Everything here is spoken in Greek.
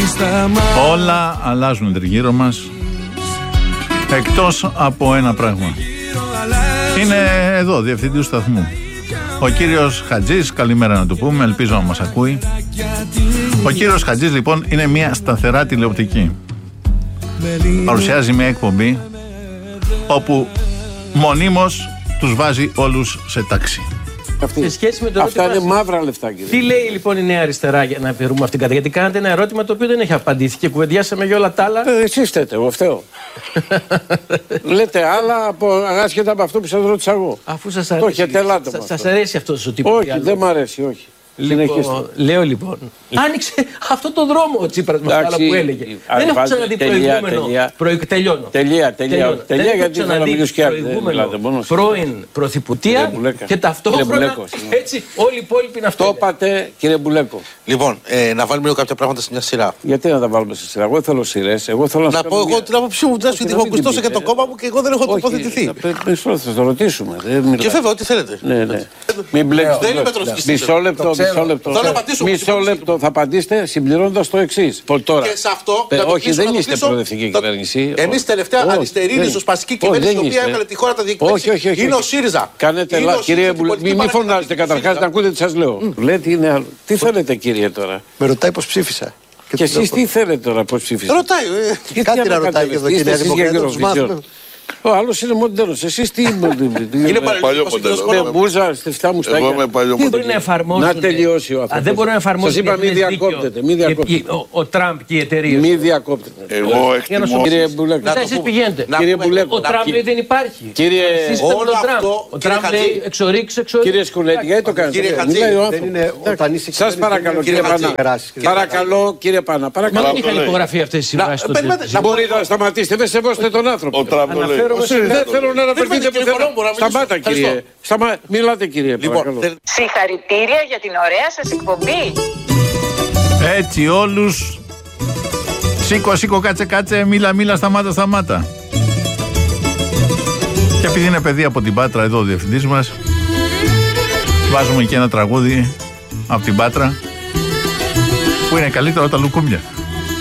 Όλα αλλάζουν τριγύρω μας, εκτός από ένα πράγμα. Είναι εδώ, διευθυντής του σταθμού, ο κύριος Χατζής. Καλημέρα να του πούμε, ελπίζω να μας ακούει. Ο κύριος Χατζής λοιπόν είναι μια σταθερά τηλεοπτική. Παρουσιάζει μια εκπομπή όπου μονίμως τους βάζει όλους σε τάξη. Σε σχέση με το αυτά είναι μαύρα λεφτά, κύριε. Τι λέει λοιπόν η Νέα Αριστερά για να βρούμε αυτήν την κατάσταση? Γιατί κάνατε ένα ερώτημα το οποίο δεν έχει απαντηθεί και κουβεντιάσαμε για όλα τα άλλα. Εσείς θέτε, εγώ φταίω. Λέτε άλλα άσχετα από αυτό που σας ρώτησα εγώ. Αφού σας αρέσει, σας αρέσει αυτός ο τύπος? Όχι, δεν μ' αρέσει, όχι. Λοιπόν, λέω λοιπόν, άνοιξε αυτό το δρόμο ο Τσίπρας με αυτά που έλεγε. Δεν έχω ξαναδεί προηγούμενο. Τελεία, γιατί θέλω να μιλήσω και άλλοι. Πρώην πρωθυπουργία και ταυτόχρονα έτσι όλοι οι υπόλοιποι είναι αυτό. Το είπατε, κύριε Μπουλέκο. Λοιπόν, να βάλουμε λίγο κάποια πράγματα σε μια σειρά. Γιατί να τα βάλουμε σε σειρά? Εγώ θέλω σειρές. Να πω εγώ την άποψή μου, γιατί έχω ακουστώσει και το κόμμα μου και εγώ δεν έχω τοποθετηθεί. Θα το ρωτήσουμε. Και βέβαια, ό,τι θέλετε. Μην μπλέξετε. Μισό λεπτό. Θα απαντήσετε συμπληρώνοντας το εξής. Και σε αυτό. Όχι, δεν είστε προοδευτική κυβέρνηση. Εμείς τελευταία αριστερή ριζοσπαστική κυβέρνηση η οποία έβγαλε τη χώρα τα διοικητικά. Όχι. Είναι ο ΣΥΡΙΖΑ. Κάνετε λάθος. Κύριε Μπουλέκο, μην φωνάζετε καταρχάς, να ακούτε τι σας λέω. Λέτε είναι άλλο. Τι θέλετε, κύριε, τώρα? Με ρωτάει πώς ψήφισα. Και εσείς τι θέλετε τώρα, πώς ψήφισατε? Ρωτάει. Κάτι να ρωτάει εδώ, κύριε Δημοκράτη. Ο άλλος είναι μοντέρνος. Εσείς τι είναι? Είναι παλιό μοντέρνο. Μπούζα, στεφτά μου στάκια. Εγώ είμαι παλιό μοντέρνο. Να τελειώσει ο άνθρωπος. Δεν μπορεί να εφαρμόσει. Σας είπα, μη διακόπτετε. Ο Τραμπ και οι εταιρείες. Μη διακόπτετε. Εγώ εκτιμώ. Κύριε Μπουλέκο. Εσείς πηγαίνετε. Ο Τραμπ λέει δεν υπάρχει. Κύριε, όλο αυτό. Ο Τραμπ λέει εξορίξ. Κύριε Σκουλέτη, γιατί το κάνετε? Σας παρακαλώ, κύριε Πανά. Παρακαλώ, κύριε Πανά. Μα δεν είχαν υπογραφεί αυτές οι συμβάσεις. Μπορείτε να σταματήσετε, δεν σεβόστε τον άνθρωπο. Δεν θέλω να αναφερθείτε πουθενά. Σταμάτα, κύριε. Μιλάτε, κύριε. Συγχαρητήρια για την ωραία σας εκπομπή. Έτσι όλους. Σήκω, κάτσε, μίλα, σταμάτα. Και επειδή είναι παιδί από την Πάτρα εδώ ο διευθυντής μας, βάζουμε και ένα τραγούδι από την Πάτρα που είναι καλύτερο από τα λουκούμια.